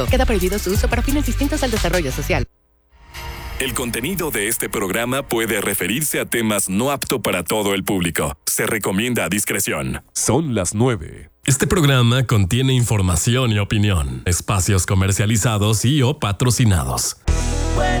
Queda prohibido su uso para fines distintos al desarrollo social. El contenido de este programa puede referirse a temas no apto para todo el público. Se recomienda a discreción. Son las 9. Este programa contiene información y opinión, espacios comercializados y o patrocinados.